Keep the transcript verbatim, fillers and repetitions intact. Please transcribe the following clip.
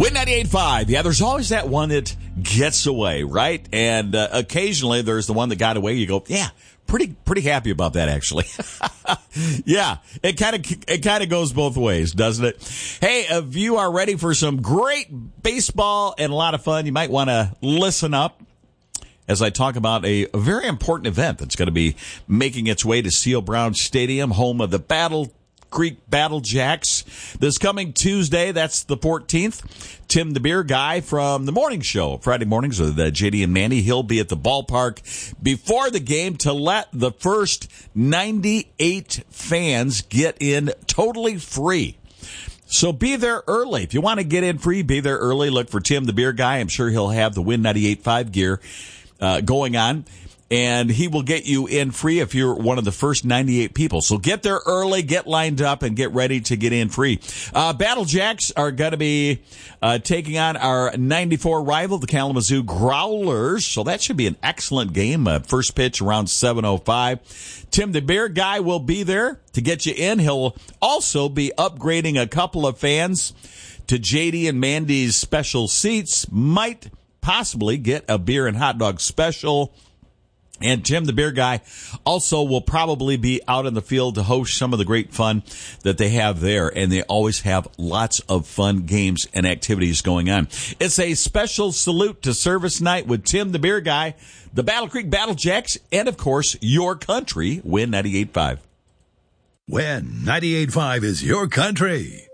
Win ninety-eight point five. Yeah, there's always that one that gets away, right? And uh, occasionally there's the one that got away. You go, yeah, pretty pretty happy about that, actually. Yeah, it kind of it kind of goes both ways, doesn't it? Hey, if you are ready for some great baseball and a lot of fun, you might want to listen up as I talk about a, a very important event that's going to be making its way to Seal Brown Stadium, home of the Battle Creek Battle Jacks. This coming Tuesday, that's the fourteenth, Tim the Beer Guy from the morning show, Friday mornings with uh, J D and Mandy, he'll be at the ballpark before the game to let the first ninety-eight fans get in totally free. So be there early. If you want to get in free, be there early. Look for Tim the Beer Guy. I'm sure he'll have the Win ninety-eight point five gear uh, going on. And he will get you in free if you're one of the first ninety-eight people. So get there early, get lined up, and get ready to get in free. Uh, Battle Jacks are going to be uh, taking on our ninety-four rival, the Kalamazoo Growlers. So that should be an excellent game. Uh, first pitch around seven oh five. Tim the Beer Guy will be there to get you in. He'll also be upgrading a couple of fans to J D and Mandy's special seats. Might possibly get a beer and hot dog special. And Tim the Beer Guy also will probably be out in the field to host some of the great fun that they have there. And they always have lots of fun games and activities going on. It's a special salute to Service Night with Tim the Beer Guy, the Battle Creek Battle Jacks, and, of course, your country, Win ninety-eight point five. Win ninety-eight point five is your country.